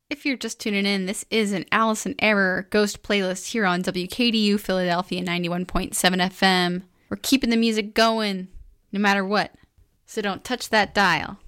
If you're just tuning in, this is an Alice in Error ghost playlist here on WKDU Philadelphia 91.7 FM. We're keeping the music going, no matter what. So don't touch that dial.